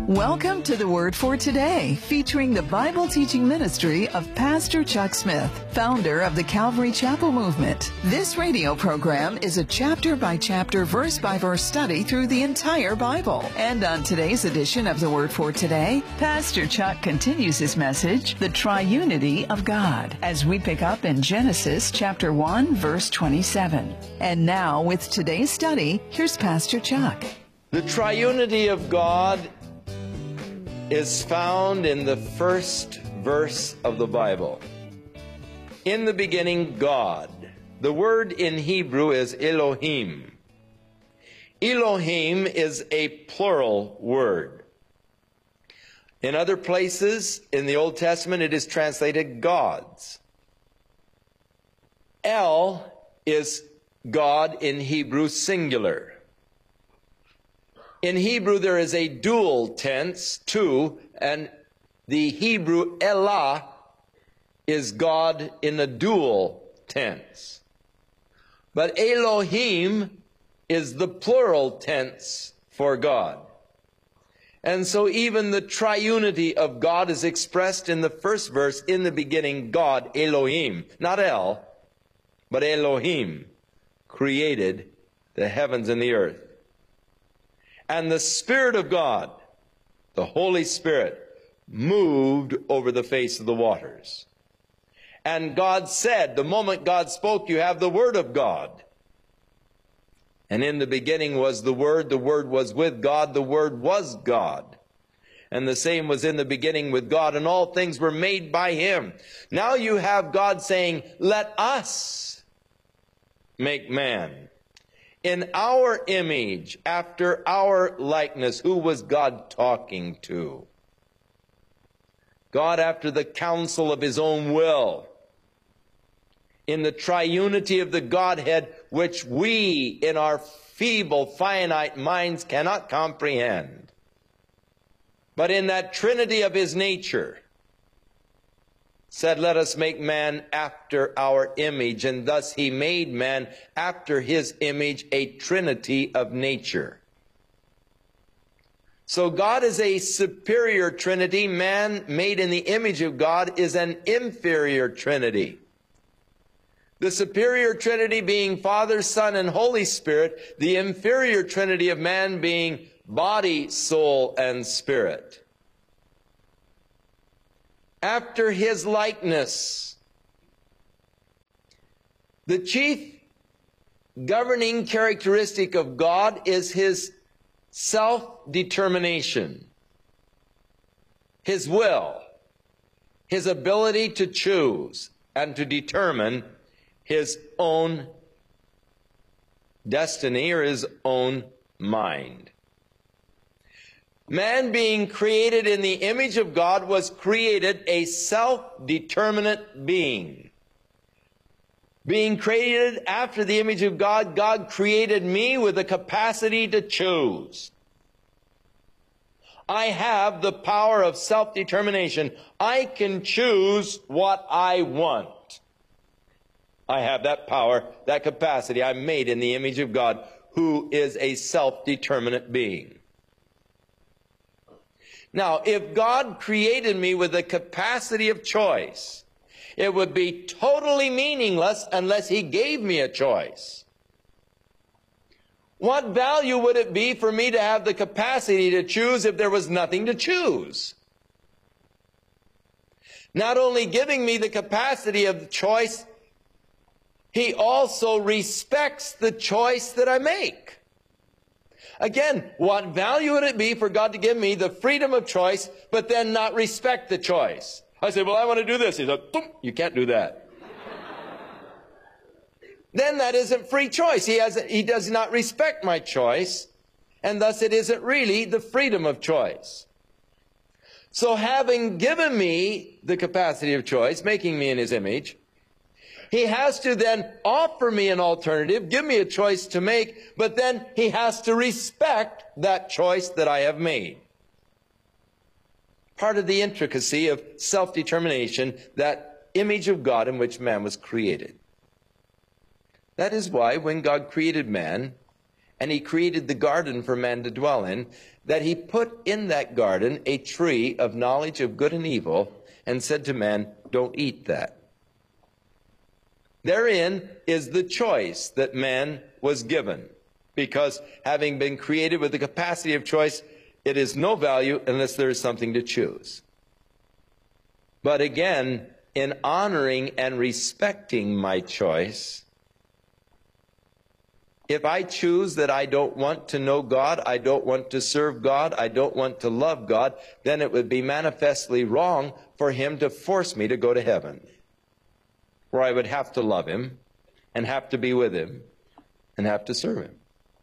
Welcome to the Word for Today, featuring the Bible teaching ministry of Pastor Chuck Smith, founder of the Calvary Chapel Movement. This radio program is a chapter-by-chapter, verse-by-verse study through the entire Bible. And on today's edition of the Word for Today, Pastor Chuck continues his message, The Triunity of God, as we pick up in Genesis chapter 1, verse 27. And now, with today's study, here's Pastor Chuck. The triunity of God is found in the first verse of the Bible. In the beginning, God. The word in Hebrew is Elohim. Elohim is a plural word. In other places in the Old Testament, it is translated gods. El is God in Hebrew singular. In Hebrew, there is a dual tense, two, and the Hebrew Elah is God in a dual tense. But Elohim is the plural tense for God. And so even the triunity of God is expressed in the first verse, in the beginning, God, Elohim, not El, but Elohim, created the heavens and the earth. And the Spirit of God, the Holy Spirit, moved over the face of the waters. And God said, the moment God spoke, you have the Word of God. And in the beginning was the Word was with God, the Word was God. And the same was in the beginning with God, and all things were made by Him. Now you have God saying, let us make man in our image, after our likeness. Who was God talking to? God after the counsel of His own will. In the triunity of the Godhead, which we, in our feeble, finite minds, cannot comprehend. But in that trinity of His nature, said, let us make man after our image. And thus He made man after His image, a trinity of nature. So God is a superior trinity. Man made in the image of God is an inferior trinity. The superior trinity being Father, Son, and Holy Spirit. The inferior trinity of man being body, soul, and spirit. After His likeness. The chief governing characteristic of God is His self-determination, His will, His ability to choose and to determine His own destiny or His own mind. Man, being created in the image of God, was created a self-determinate being. Being created after the image of God, God created me with the capacity to choose. I have the power of self-determination. I can choose what I want. I have that power, that capacity. I'm made in the image of God, who is a self-determinate being. Now, if God created me with the capacity of choice, it would be totally meaningless unless He gave me a choice. What value would it be for me to have the capacity to choose if there was nothing to choose? Not only giving me the capacity of choice, He also respects the choice that I make. Again, what value would it be for God to give me the freedom of choice, but then not respect the choice? I say, well, I want to do this. He said, you can't do that. Then that isn't free choice. He does not respect my choice, and thus it isn't really the freedom of choice. So having given me the capacity of choice, making me in His image, He has to then offer me an alternative, give me a choice to make, but then He has to respect that choice that I have made. Part of the intricacy of self-determination, that image of God in which man was created. That is why when God created man, and he created the garden for man to dwell in, that he put in that garden a tree of knowledge of good and evil, and said to man, don't eat that. Therein is the choice that man was given, because having been created with the capacity of choice, it is no value unless there is something to choose. But again, in honoring and respecting my choice, if I choose that I don't want to know God, I don't want to serve God, I don't want to love God, then it would be manifestly wrong for him to force me to go to heaven, where I would have to love him and have to be with him and have to serve him.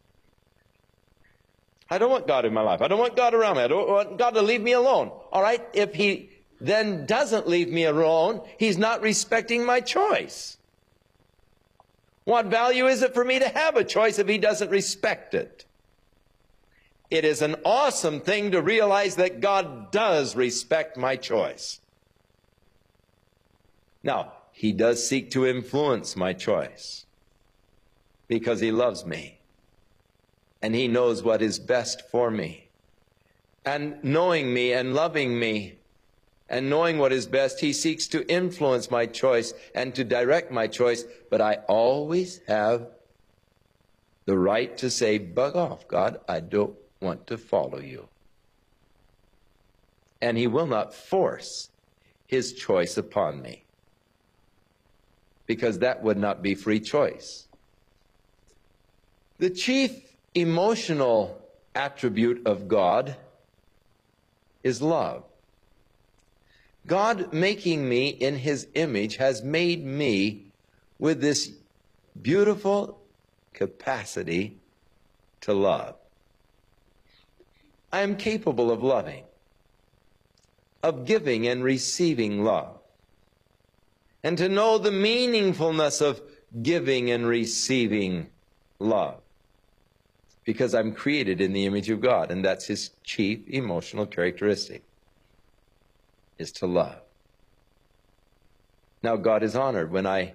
I don't want God in my life. I don't want God around me. I don't want God to leave me alone. All right, if he then doesn't leave me alone, he's not respecting my choice. What value is it for me to have a choice if he doesn't respect it? It is an awesome thing to realize that God does respect my choice. Now, he does seek to influence my choice because he loves me and he knows what is best for me. And knowing me and loving me and knowing what is best, he seeks to influence my choice and to direct my choice. But I always have the right to say, bug off, God, I don't want to follow you. And he will not force his choice upon me, because that would not be free choice. The chief emotional attribute of God is love. God, making me in his image, has made me with this beautiful capacity to love. I am capable of loving, of giving and receiving love, and to know the meaningfulness of giving and receiving love, because I'm created in the image of God, and that's his chief emotional characteristic, is to love. Now, God is honored when I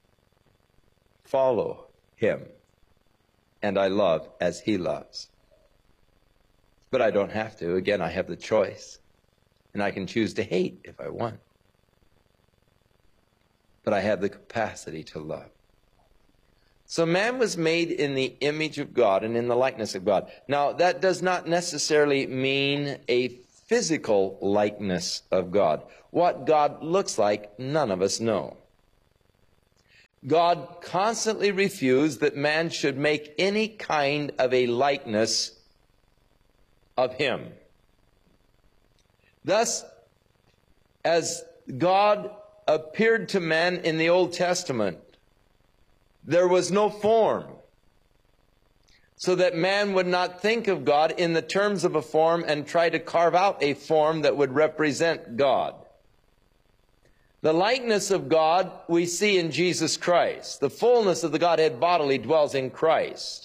follow him and I love as he loves. But I don't have to. Again, I have the choice, and I can choose to hate if I want. But I have the capacity to love. So man was made in the image of God and in the likeness of God. Now, that does not necessarily mean a physical likeness of God. What God looks like, none of us know. God constantly refused that man should make any kind of a likeness of him. Thus, as God appeared to men in the Old Testament, there was no form, so that man would not think of God in the terms of a form and try to carve out a form that would represent God. The likeness of God we see in Jesus Christ. The fullness of the Godhead bodily dwells in Christ.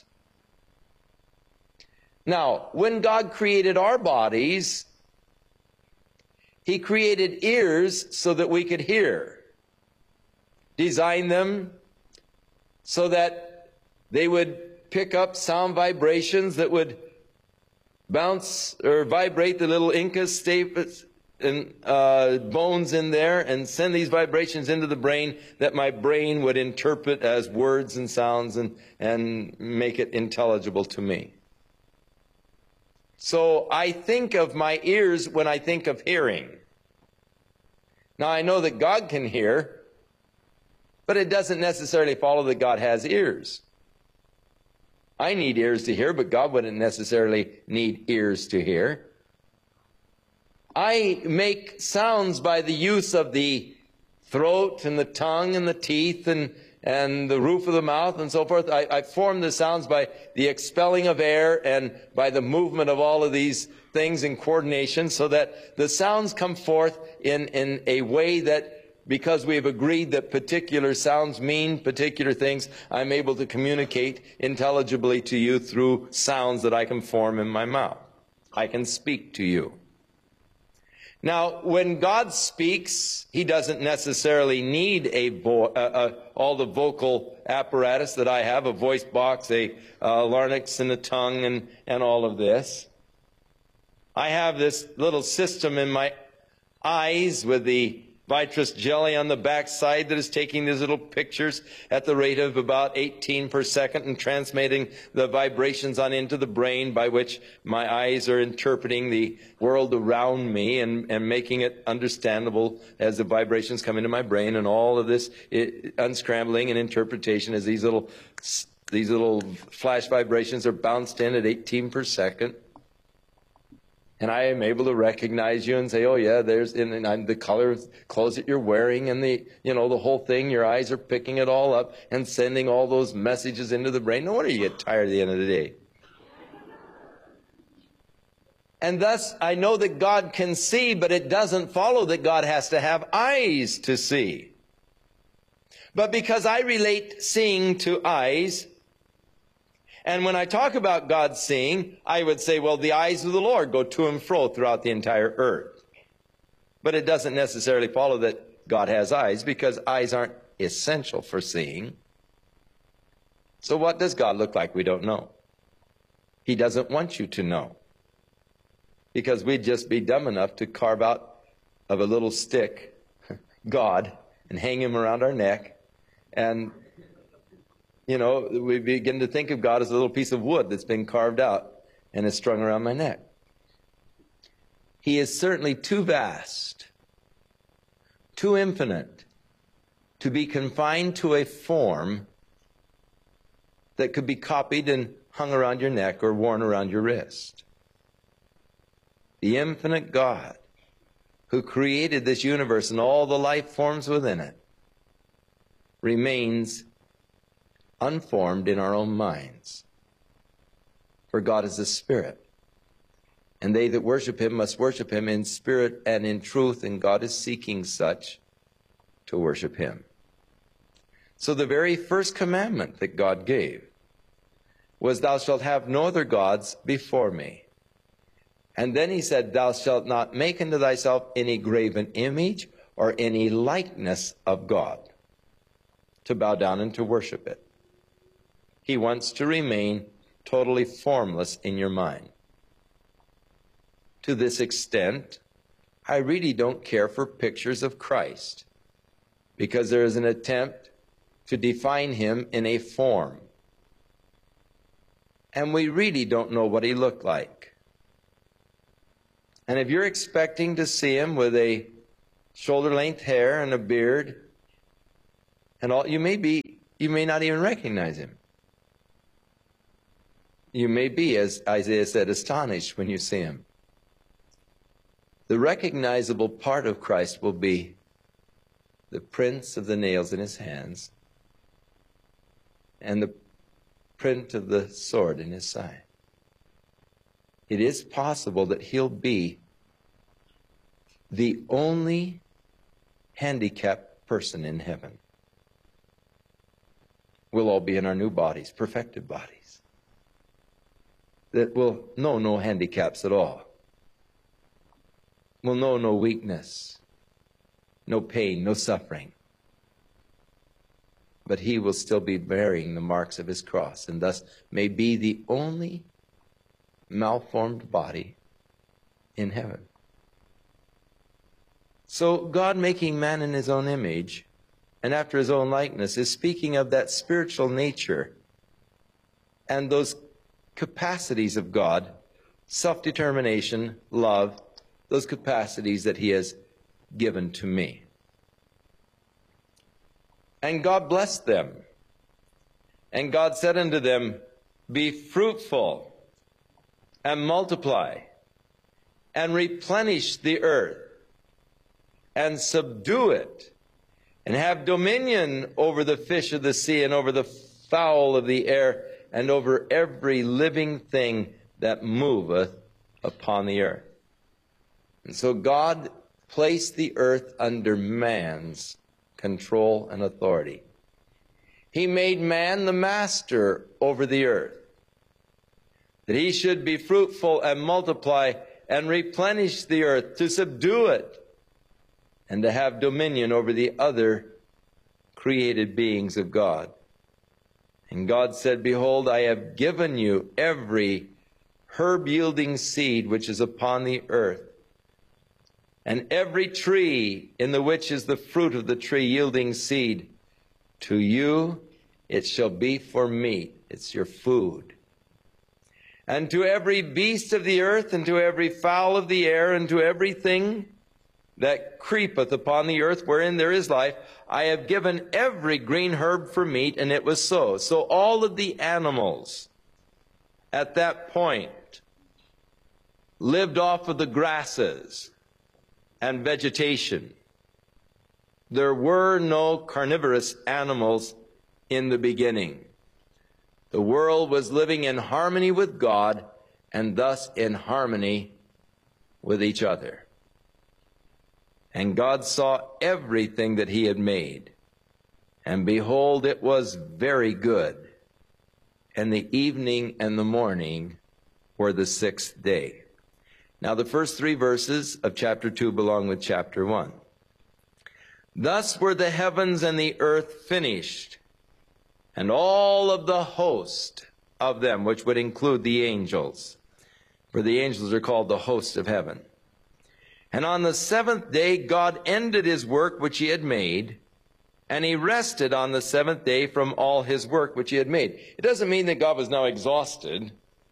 Now, when God created our bodies, he created ears so that we could hear. Designed them so that they would pick up sound vibrations that would bounce or vibrate the little incus stapes and bones in there, and send these vibrations into the brain that my brain would interpret as words and sounds and make it intelligible to me. So I think of my ears when I think of hearing. Now I know that God can hear, but it doesn't necessarily follow that God has ears. I need ears to hear, but God wouldn't necessarily need ears to hear. I make sounds by the use of the throat and the tongue and the teeth and the roof of the mouth and so forth. I form the sounds by the expelling of air and by the movement of all of these things in coordination, so that the sounds come forth in a way that, because we've agreed that particular sounds mean particular things, I'm able to communicate intelligibly to you through sounds that I can form in my mouth. I can speak to you. Now, when God speaks, he doesn't necessarily need all the vocal apparatus that I have, a voice box, a larynx and a tongue, and all of this. I have this little system in my eyes with the vitreous jelly on the back side that is taking these little pictures at the rate of about 18 per second and transmitting the vibrations on into the brain, by which my eyes are interpreting the world around me and making it understandable as the vibrations come into my brain. And all of this unscrambling and interpretation as these little flash vibrations are bounced in at 18 per second. And I am able to recognize you and say, oh yeah, there's the color clothes that you're wearing, and the whole thing. Your eyes are picking it all up and sending all those messages into the brain. No wonder you get tired at the end of the day. And thus, I know that God can see, but it doesn't follow that God has to have eyes to see. But because I relate seeing to eyes, and when I talk about God seeing, I would say, well, the eyes of the Lord go to and fro throughout the entire earth. But it doesn't necessarily follow that God has eyes, because eyes aren't essential for seeing. So what does God look like? We don't know. He doesn't want you to know, because we'd just be dumb enough to carve out of a little stick God and hang him around our neck, and we begin to think of God as a little piece of wood that's been carved out and is strung around my neck. He is certainly too vast, too infinite, to be confined to a form that could be copied and hung around your neck or worn around your wrist. The infinite God, who created this universe and all the life forms within it, remains unformed in our own minds. For God is a spirit, and they that worship him must worship him in spirit and in truth, and God is seeking such to worship him. So the very first commandment that God gave was, thou shalt have no other gods before me. And then he said, thou shalt not make unto thyself any graven image or any likeness of God, to bow down and to worship it. He wants to remain totally formless in your mind. To this extent, I really don't care for pictures of Christ, because there is an attempt to define him in a form. And we really don't know what he looked like. And if you're expecting to see him with a shoulder-length hair and a beard and all, you may not even recognize him. You may be, as Isaiah said, astonished when you see him. The recognizable part of Christ will be the prints of the nails in his hands and the print of the sword in his side. It is possible that he'll be the only handicapped person in heaven. We'll all be in our new bodies, perfected bodies, that will know no handicaps at all, will know no weakness, no pain, no suffering. But he will still be bearing the marks of his cross, and thus may be the only malformed body in heaven. So God, making man in his own image and after his own likeness, is speaking of that spiritual nature and those capacities of God, self-determination, love, those capacities that he has given to me. And God blessed them. And God said unto them, be fruitful and multiply and replenish the earth and subdue it and have dominion over the fish of the sea and over the fowl of the air and over every living thing that moveth upon the earth. And so God placed the earth under man's control and authority. He made man the master over the earth, that he should be fruitful and multiply and replenish the earth, to subdue it, and to have dominion over the other created beings of God. And God said, Behold, I have given you every herb-yielding seed which is upon the earth, and every tree in the which is the fruit of the tree yielding seed. To you it shall be for meat. It's your food. And to every beast of the earth, and to every fowl of the air, and to everything that creepeth upon the earth wherein there is life, I have given every green herb for meat, and it was so. So all of the animals at that point lived off of the grasses and vegetation. There were no carnivorous animals in the beginning. The world was living in harmony with God, and thus in harmony with each other. And God saw everything that he had made, and behold, it was very good. And the evening and the morning were the sixth day. Now the first three verses of chapter 2 belong with chapter 1. Thus were the heavens and the earth finished, and all of the host of them, which would include the angels, for the angels are called the host of heaven. And on the seventh day God ended his work which he had made, and he rested on the seventh day from all his work which he had made. It doesn't mean that God was now exhausted,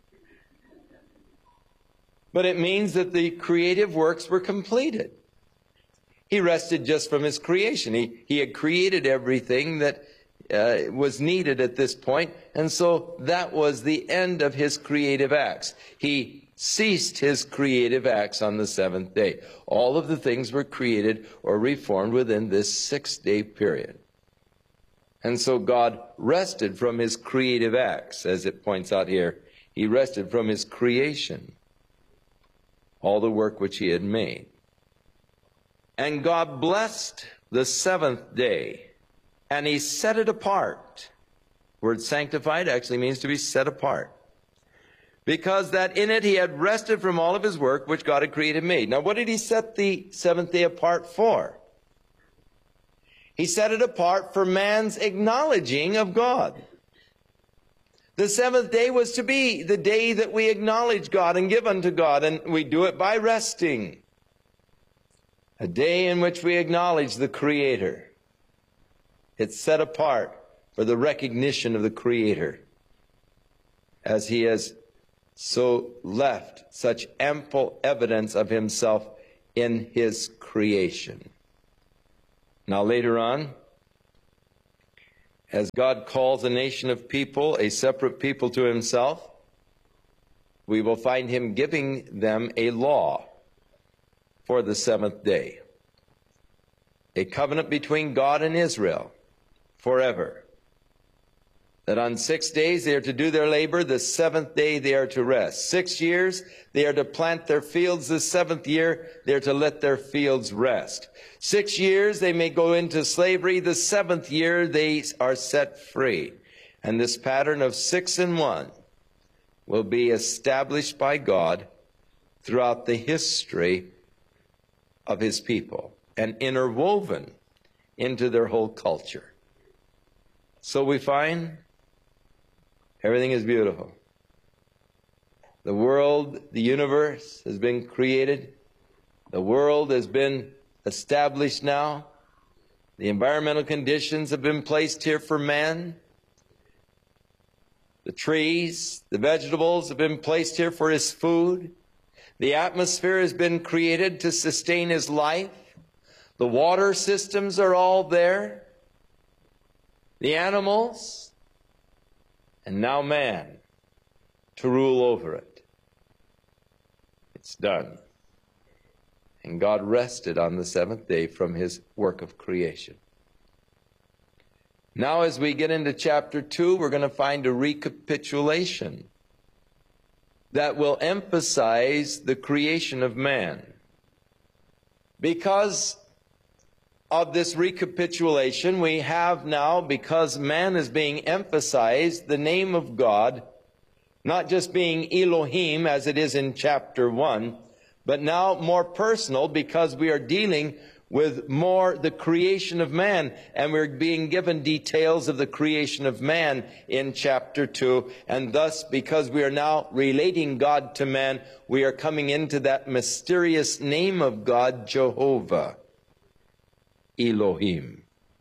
but it means that the creative works were completed. He rested just from his creation. He had created everything that was needed at this point, and so that was the end of his creative acts. He ceased his creative acts on the seventh day. All of the things were created or reformed within this 6-day period. And so God rested from his creative acts, as it points out here. He rested from his creation, all the work which he had made. And God blessed the seventh day, and he set it apart. The word sanctified actually means to be set apart, because that in it he had rested from all of his work which God had created and made. Now, what did he set the seventh day apart for? He set it apart for man's acknowledging of God. The seventh day was to be the day that we acknowledge God and give unto God, and we do it by resting. A day in which we acknowledge the Creator. It's set apart for the recognition of the Creator, as he has so left such ample evidence of himself in his creation. Now later on, as God calls a nation of people, a separate people to himself, we will find him giving them a law for the seventh day. A covenant between God and Israel forever. That on 6 days they are to do their labor, the seventh day they are to rest. 6 years they are to plant their fields, the seventh year they are to let their fields rest. 6 years they may go into slavery, the seventh year they are set free. And this pattern of 6 and 1 will be established by God throughout the history of his people and interwoven into their whole culture. So we find everything is beautiful. The world, the universe has been created. The world has been established now. The environmental conditions have been placed here for man. The trees, the vegetables have been placed here for his food. The atmosphere has been created to sustain his life. The water systems are all there. The animals, and now man to rule over it. It's done. And God rested on the seventh day from his work of creation. Now as we get into chapter 2, we're going to find a recapitulation that will emphasize the creation of man. Because of this recapitulation, we have now, because man is being emphasized, the name of God, not just being Elohim as it is in chapter 1, but now more personal, because we are dealing with more the creation of man, and we're being given details of the creation of man in chapter 2. And thus, because we are now relating God to man, we are coming into that mysterious name of God, Jehovah, Elohim.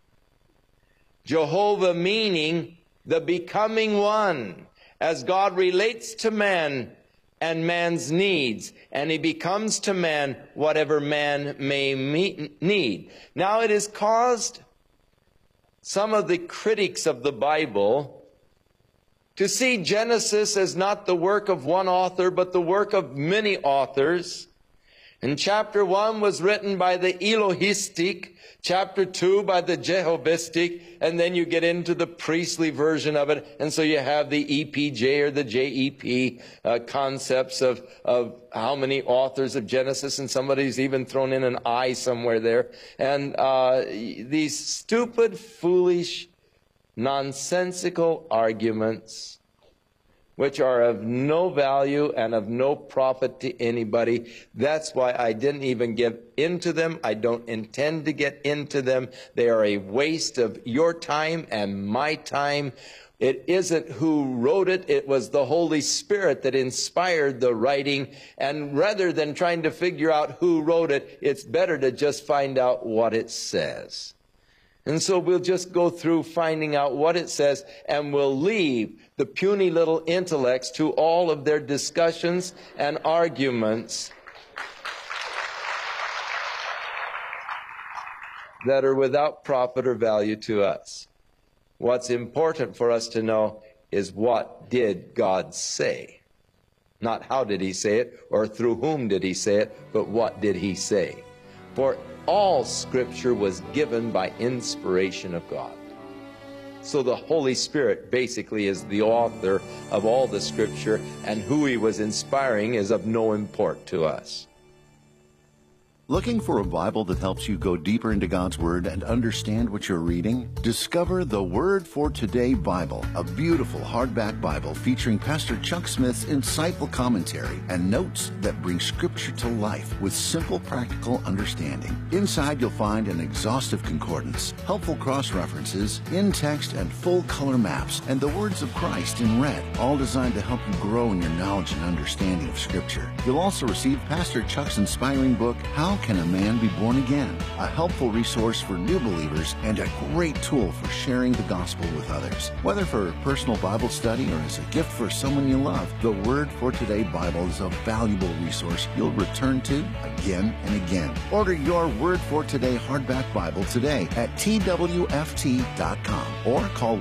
Jehovah meaning the becoming one, as God relates to man and man's needs, and he becomes to man whatever man may need. Now, it has caused some of the critics of the Bible to see Genesis as not the work of one author, but the work of many authors. And chapter 1 was written by the Elohistic, chapter 2 by the Jehovistic, and then you get into the priestly version of it, and so you have the EPJ or the JEP concepts of how many authors of Genesis, and somebody's even thrown in an I somewhere there. And these stupid, foolish, nonsensical arguments, which are of no value and of no profit to anybody. That's why I didn't even get into them. I don't intend to get into them. They are a waste of your time and my time. It isn't who wrote it. It was the Holy Spirit that inspired the writing. And rather than trying to figure out who wrote it, it's better to just find out what it says. And so we'll just go through finding out what it says, and we'll leave the puny little intellects to all of their discussions and arguments that are without profit or value to us. What's important for us to know is, what did God say? Not how did he say it, or through whom did he say it, but what did he say? For all Scripture was given by inspiration of God. So the Holy Spirit basically is the author of all the Scripture, and who he was inspiring is of no import to us. Looking for a Bible that helps you go deeper into God's Word and understand what you're reading? Discover the Word for Today Bible, a beautiful hardback Bible featuring Pastor Chuck Smith's insightful commentary and notes that bring Scripture to life with simple, practical understanding. Inside, you'll find an exhaustive concordance, helpful cross-references, in-text and full-color maps, and the words of Christ in red, all designed to help you grow in your knowledge and understanding of Scripture. You'll also receive Pastor Chuck's inspiring book, How Can a Man Be Born Again? A helpful resource for new believers and a great tool for sharing the gospel with others. Whether for a personal Bible study or as a gift for someone you love, the Word for Today Bible is a valuable resource you'll return to again and again. Order your Word for Today hardback Bible today at twft.com or call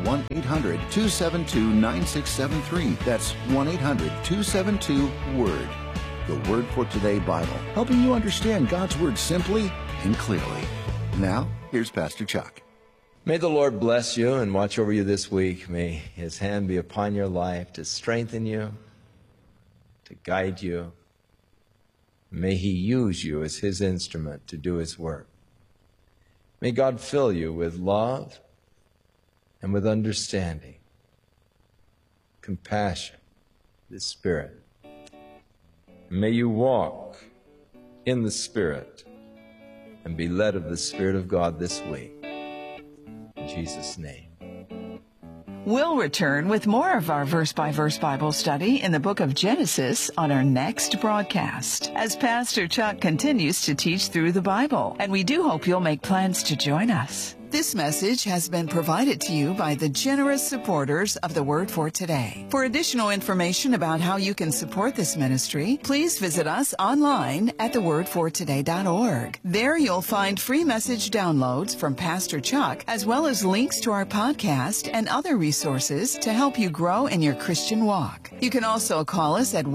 1-800-272-9673. That's 1-800-272-WORD. The Word for Today Bible, helping you understand God's Word simply and clearly. Now, here's Pastor Chuck. May the Lord bless you and watch over you this week. May his hand be upon your life to strengthen you, to guide you. May he use you as his instrument to do his work. May God fill you with love and with understanding, compassion, the Spirit. May you walk in the Spirit and be led of the Spirit of God this week. In Jesus' name. We'll return with more of our verse-by-verse Bible study in the book of Genesis on our next broadcast, as Pastor Chuck continues to teach through the Bible, and we do hope you'll make plans to join us. This message has been provided to you by the generous supporters of the Word for Today. For additional information about how you can support this ministry, please visit us online at thewordfortoday.org. There you'll find free message downloads from Pastor Chuck, as well as links to our podcast and other resources to help you grow in your Christian walk. You can also call us at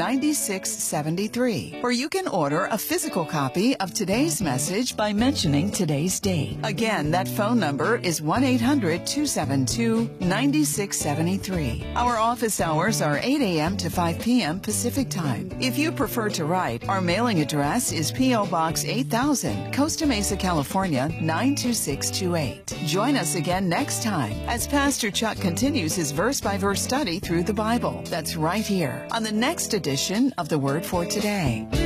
1-800-272-9673, or you can order a physical copy of today's message by mentioning today's date. Again, that phone number is 1-800-272-9673. Our office hours are 8 a.m. to 5 p.m. Pacific Time. If you prefer to write, our mailing address is P.O. Box 8000, Costa Mesa, California, 92628. Join us again next time as Pastor Chuck continues his verse-by-verse study through the Bible. That's right here on the next edition of The Word for Today.